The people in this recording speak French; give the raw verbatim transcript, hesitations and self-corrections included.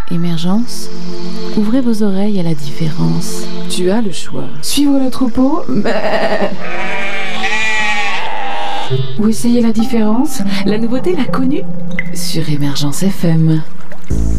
Émergence, ouvrez vos oreilles à la différence. Tu as le choix. Suivre le troupeau ou essayer la différence. La nouveauté, la connue Sur Émergence F M.